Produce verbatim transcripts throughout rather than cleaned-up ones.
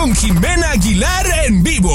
con Jimena Aguilar en vivo.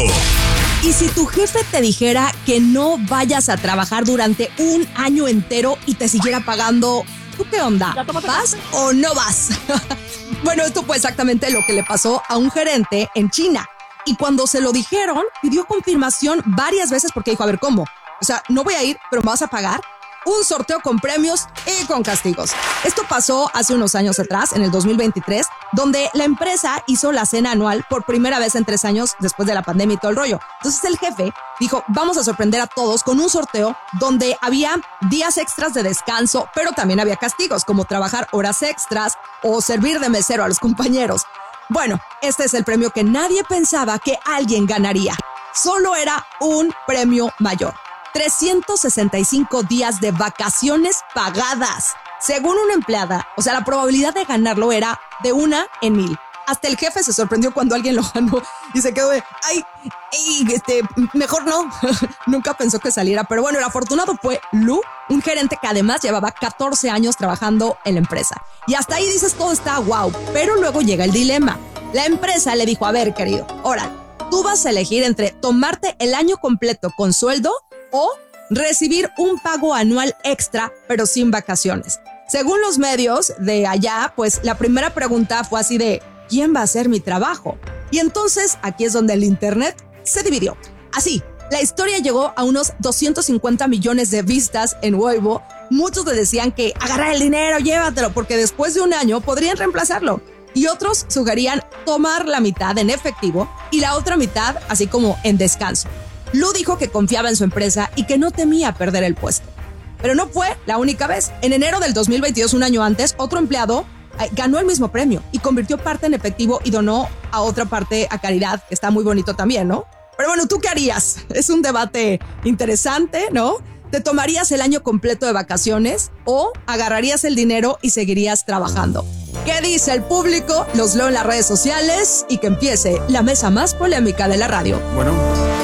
Y si tu jefe te dijera que no vayas a trabajar durante un año entero y te siguiera pagando, ¿tú qué onda? ¿Vas o no vas? Bueno, esto fue exactamente lo que le pasó a un gerente en China. Y cuando se lo dijeron, pidió confirmación varias veces porque dijo, a ver, ¿cómo? O sea, no voy a ir, pero ¿me vas a pagar? Un sorteo con premios y con castigos. Esto pasó hace unos años atrás, en el dos mil veintitrés, donde la empresa hizo la cena anual por primera vez en tres años después de la pandemia y todo el rollo. Entonces el jefe dijo, vamos a sorprender a todos con un sorteo donde había días extras de descanso, pero también había castigos, como trabajar horas extras o servir de mesero a los compañeros. Bueno, este es el premio que nadie pensaba que alguien ganaría. Solo era un premio mayor. trescientos sesenta y cinco días de vacaciones pagadas. Según una empleada, o sea, la probabilidad de ganarlo era de una en mil. Hasta el jefe se sorprendió cuando alguien lo ganó y se quedó de, ay, ay este, mejor no. Nunca pensó que saliera, pero bueno, el afortunado fue Lu, un gerente que además llevaba catorce años trabajando en la empresa. Y hasta ahí dices, todo está wow, pero luego llega el dilema. La empresa le dijo, a ver, querido, órale, tú vas a elegir entre tomarte el año completo con sueldo o recibir un pago anual extra, pero sin vacaciones. Según los medios de allá, pues la primera pregunta fue así de, ¿quién va a hacer mi trabajo? Y entonces aquí es donde el internet se dividió. Así, la historia llegó a unos doscientos cincuenta millones de vistas en Weibo. Muchos le decían que agarrar el dinero, llévatelo, porque después de un año podrían reemplazarlo. Y otros sugerían tomar la mitad en efectivo y la otra mitad así como en descanso. Lu dijo que confiaba en su empresa y que no temía perder el puesto. Pero no fue la única vez. En enero del dos mil veintidós, un año antes, otro empleado eh, ganó el mismo premio y convirtió parte en efectivo y donó a otra parte a caridad, que está muy bonito también, ¿no? Pero bueno, ¿tú qué harías? Es un debate interesante, ¿no? ¿Te tomarías el año completo de vacaciones o agarrarías el dinero y seguirías trabajando? ¿Qué dice el público? Los leo en las redes sociales y que empiece la mesa más polémica de la radio. Bueno.